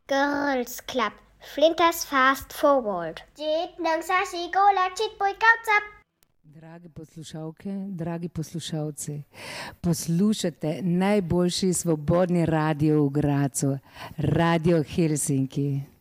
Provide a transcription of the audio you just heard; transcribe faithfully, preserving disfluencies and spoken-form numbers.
Girls Club, Flinders Fast Forward. Drage poslušalke, dragi poslušalci, poslušate najboljši svobodni radio v Gradcu, Radio Helsinki.